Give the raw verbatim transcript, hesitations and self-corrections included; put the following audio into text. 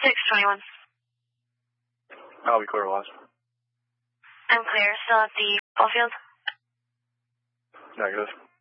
six twenty-one. I'll be clear, Waz. I'm clear. Still at the ball field? Negative.